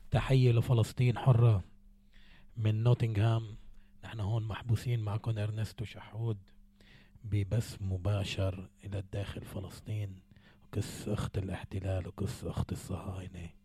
تحية لفلسطين حرة من نوتنغهام. نحن هون محبوسين معكم أرنستو شحود ببث مباشر إلى الداخل فلسطين، وكس أخت الاحتلال وكس أخت الصهاينة.